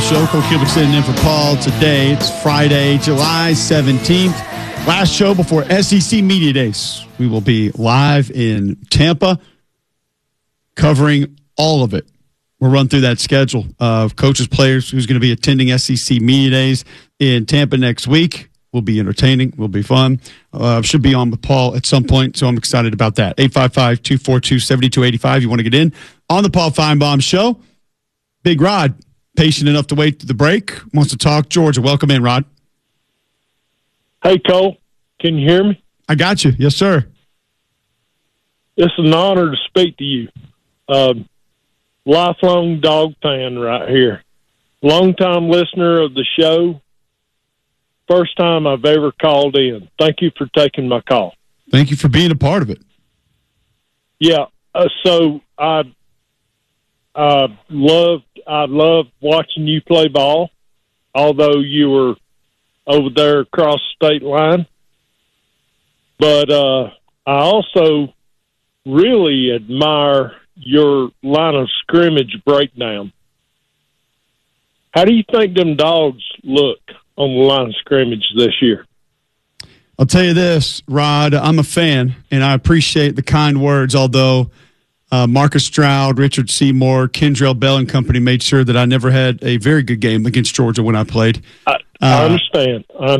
Show. Cole Cubic sitting in for Paul today. It's Friday, July 17th. Last show before SEC Media Days. We will be live in Tampa covering all of it. We'll run through that schedule of coaches, players, who's going to be attending SEC Media Days in Tampa next week. Will be entertaining. Will be fun. Should be on with Paul at some point, so I'm excited about that. 855-242-7285. You want to get in on the Paul Feinbaum Show. Big Rod, patient enough to wait to the break, wants to talk Georgia. Welcome in, Rod. Hey, Cole. Can you hear me? I got you. Yes, sir. It's an honor to speak to you. Lifelong dog fan right here. Longtime listener of the show. First time I've ever called in. Thank you for taking my call. Thank you for being a part of it. Yeah. So I loved watching you play ball, although you were over there across the state line. But I also really admire your line of scrimmage breakdown. How do you think them dogs look on the line of scrimmage this year? I'll tell you this, Rod, I'm a fan, and I appreciate the kind words, although Marcus Stroud, Richard Seymour, Kendrell Bell and company made sure that I never had a very good game against Georgia when I played. I understand.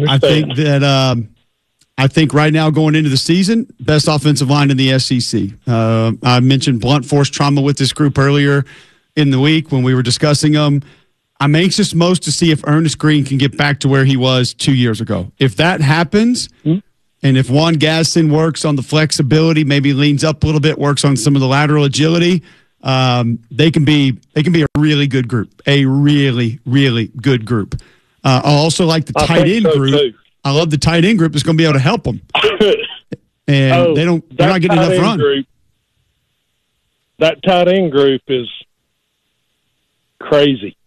I think right now going into the season, best offensive line in the SEC. I mentioned blunt force trauma with this group earlier in the week when we were discussing them. I'm anxious most to see if Ernest Green can get back to where he was 2 years ago. If that happens, and if Juan Gaston works on the flexibility, maybe leans up a little bit, works on some of the lateral agility, they can be a really good group, a really, really good group. I also like the tight end group. Too. I love the tight end group that's going to be able to help them. And they're not getting enough run. That tight end group is crazy.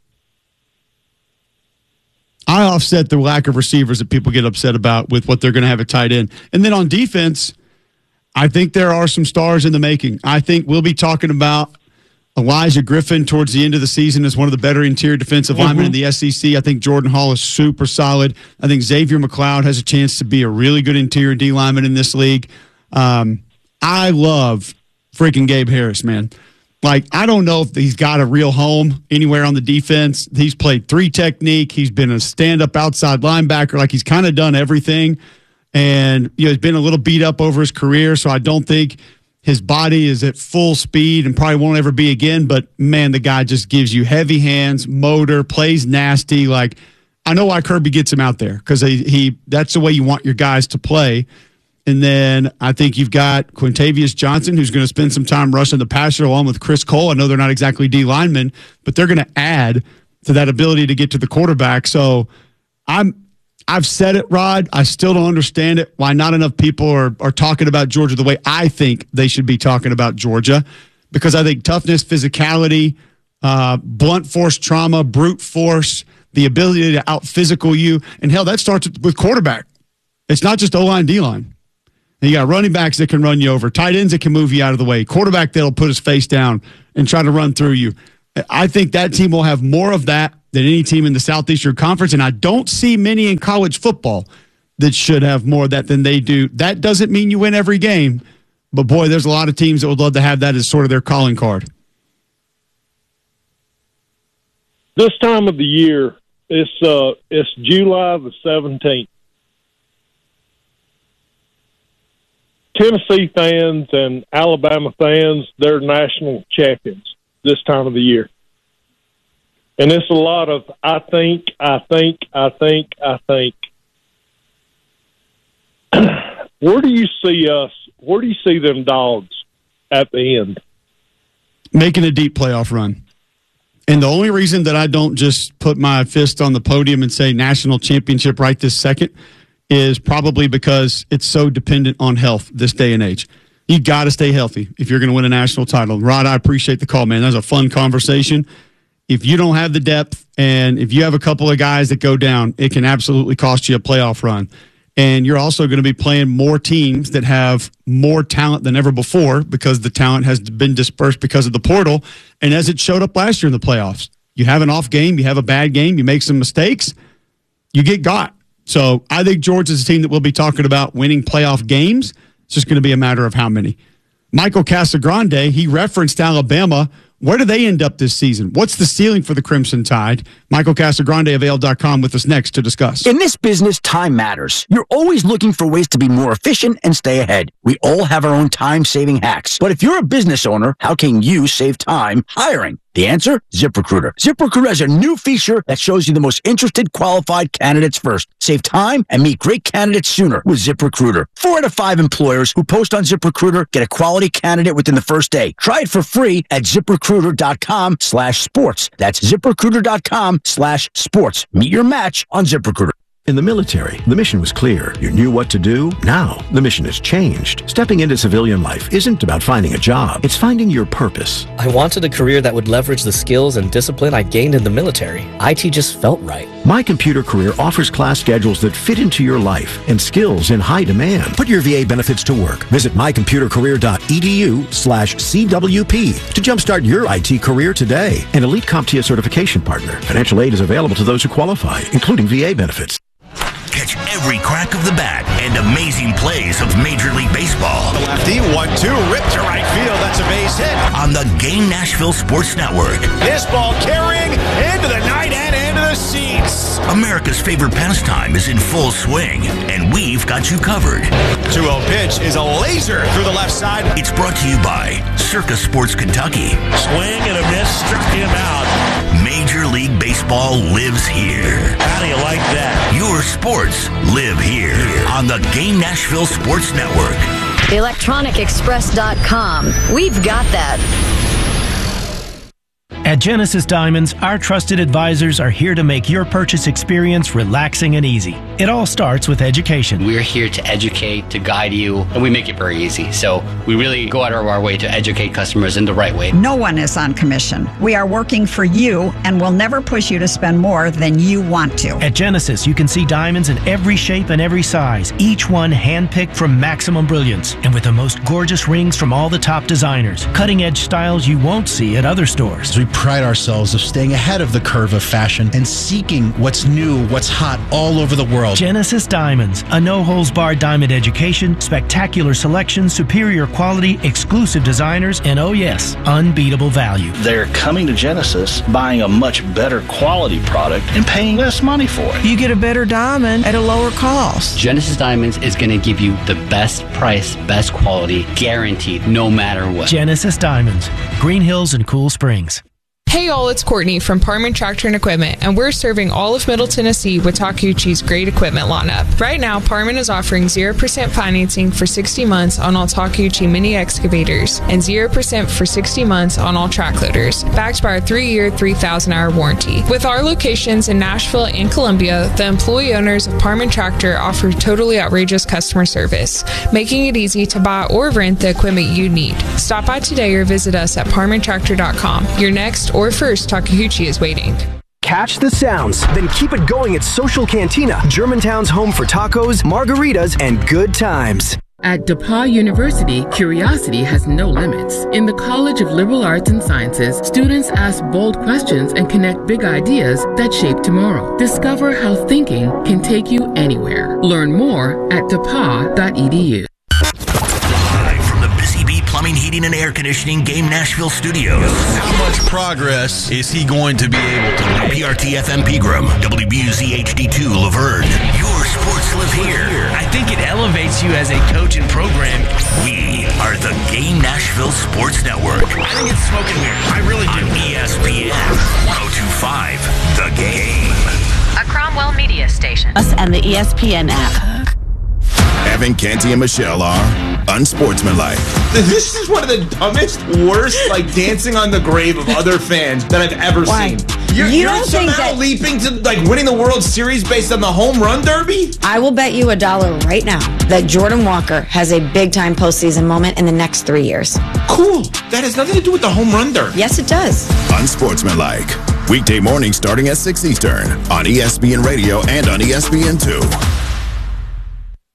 I offset the lack of receivers that people get upset about with what they're going to have at tight end. And then on defense, I think there are some stars in the making. I think we'll be talking about Elijah Griffin towards the end of the season as one of the better interior defensive linemen in the SEC. I think Jordan Hall is super solid. I think Xavier McLeod has a chance to be a really good interior D lineman in this league. I love freaking Gabe Harris, man. Like, I don't know if he's got a real home anywhere on the defense. He's played 3 technique. He's been a stand-up outside linebacker. Like, he's kind of done everything. And, he's been a little beat up over his career, so I don't think his body is at full speed and probably won't ever be again. But, man, the guy just gives you heavy hands, motor, plays nasty. Like, I know why Kirby gets him out there because that's the way you want your guys to play. And then I think you've got Quintavious Johnson, who's going to spend some time rushing the passer along with Chris Cole. I know they're not exactly D linemen, but they're going to add to that ability to get to the quarterback. So I've said it, Rod. I still don't understand it, why not enough people are talking about Georgia the way I think they should be talking about Georgia, because I think toughness, physicality, blunt force trauma, brute force, the ability to out-physical you, and hell, that starts with quarterback. It's not just O-line, D-line. And you got running backs that can run you over, tight ends that can move you out of the way, quarterback that'll put his face down and try to run through you. I think that team will have more of that than any team in the Southeastern Conference, and I don't see many in college football that should have more of that than they do. That doesn't mean you win every game, but, boy, there's a lot of teams that would love to have that as sort of their calling card. This time of the year, it's July the 17th. Tennessee fans and Alabama fans, they're national champions this time of the year. And it's a lot of I think. Where do you see us? Where do you see them dogs at the end? Making a deep playoff run. And the only reason that I don't just put my fist on the podium and say national championship right this second is probably because it's so dependent on health this day and age. You got to stay healthy if you're going to win a national title. Rod, I appreciate the call, man. That was a fun conversation. If you don't have the depth and if you have a couple of guys that go down, it can absolutely cost you a playoff run. And you're also going to be playing more teams that have more talent than ever before because the talent has been dispersed because of the portal. And as it showed up last year in the playoffs, You have an off game, you have a bad game, you make some mistakes, you get got. So I think Georgia is a team that we'll be talking about winning playoff games. It's just going to be a matter of how many. Michael Casagrande, he referenced Alabama. Where do they end up this season? What's the ceiling for the Crimson Tide? Michael Casagrande of AL.com with us next to discuss. In this business, time matters. You're always looking for ways to be more efficient and stay ahead. We all have our own time-saving hacks. But if you're a business owner, how can you save time hiring? The answer? ZipRecruiter. ZipRecruiter has a new feature that shows you the most interested qualified candidates first. Save time and meet great candidates sooner with ZipRecruiter. 4 out of 5 employers who post on ZipRecruiter get a quality candidate within the first day. Try it for free at ZipRecruiter.com/sports. That's ZipRecruiter.com/sports. Meet your match on ZipRecruiter. In the military, the mission was clear. You knew what to do. Now, the mission has changed. Stepping into civilian life isn't about finding a job. It's finding your purpose. I wanted a career that would leverage the skills and discipline I gained in the military. IT just felt right. My Computer Career offers class schedules that fit into your life and skills in high demand. Put your VA benefits to work. Visit mycomputercareer.edu/CWP to jumpstart your IT career today. An elite CompTIA certification partner. Financial aid is available to those who qualify, including VA benefits. Catch every crack of the bat and amazing plays of Major League Baseball. The lefty, 1-2, ripped to right field. That's a base hit. On the Game Nashville Sports Network. This ball carrying into the night and into the seats. America's favorite pastime is in full swing, and we've got you covered. 2-0 pitch is a laser through the left side. It's brought to you by Circa Sports Kentucky. Swing and a miss, struck him out. Major League Baseball lives here. How do you like that? Your sports live here on the Game Nashville Sports Network. ElectronicExpress.com. We've got that. At Genesis Diamonds, our trusted advisors are here to make your purchase experience relaxing and easy. It all starts with education. We're here to educate, to guide you, and we make it very easy. So we really go out of our way to educate customers in the right way. No one is on commission. We are working for you and will never push you to spend more than you want to. At Genesis, you can see diamonds in every shape and every size, each one handpicked from maximum brilliance, and with the most gorgeous rings from all the top designers. Cutting-edge styles you won't see at other stores. We pride ourselves of staying ahead of the curve of fashion and seeking what's new, what's hot all over the world. Genesis Diamonds, a no-holds-barred diamond education, spectacular selection, superior quality, exclusive designers, and oh yes, unbeatable value. They're coming to Genesis, buying a much better quality product and paying less money for it. You get a better diamond at a lower cost. Genesis Diamonds is going to give you the best price, best quality, guaranteed, no matter what. Genesis Diamonds, Green Hills and Cool Springs. Hey all, it's Courtney from Parman Tractor and Equipment, and we're serving all of Middle Tennessee with Takeuchi's great equipment lineup. Right now, Parman is offering 0% financing for 60 months on all Takeuchi mini excavators and 0% for 60 months on all track loaders, backed by our 3-year, 3,000-hour warranty. With our locations in Nashville and Columbia, the employee owners of Parman Tractor offer totally outrageous customer service, making it easy to buy or rent the equipment you need. Stop by today or visit us at parmantractor.com. Your next or first Takeuchi is waiting. Catch the sounds, then keep it going at Social Cantina, Germantown's home for tacos, margaritas, and good times. At DePauw University, curiosity has no limits. In the College of Liberal Arts and Sciences, students ask bold questions and connect big ideas that shape tomorrow. Discover how thinking can take you anywhere. Learn more at depaw.edu. Plumbing, Heating, and Air Conditioning Game Nashville Studios. How much progress is he going to be able to make? PRT FM Pegram, WBUZ HD2 Laverne. Your sports live here. I think it elevates you as a coach and program. We are the Game Nashville Sports Network. I think it's smoke and mirrors. I really do. On ESPN 1025, The Game. A Cromwell media station. Us and the ESPN app. Evan, Canty, and Michelle are unsportsmanlike. This is one of the dumbest, worst, dancing on the grave of other fans that I've ever seen. You're somehow leaping to, winning the World Series based on the home run derby? I will bet you $1 right now that Jordan Walker has a big-time postseason moment in the next 3 years. Cool. That has nothing to do with the home run derby. Yes, it does. Unsportsmanlike. Weekday morning starting at 6 Eastern on ESPN Radio and on ESPN2.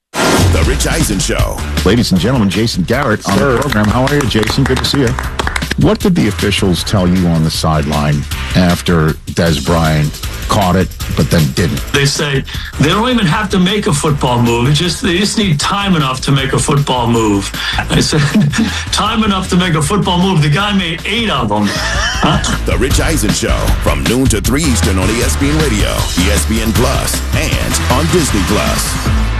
The Rich Eisen Show. Ladies and gentlemen, Jason Garrett on the program. How are you, Jason? Good to see you. What did the officials tell you on the sideline after Des Bryant caught it, but then didn't? They say they don't even have to make a football move. They just need time enough to make a football move. I said, time enough to make a football move. The guy made 8 of them. The Rich Eisen Show from noon to 3 Eastern on ESPN Radio, ESPN Plus, and on Disney Plus.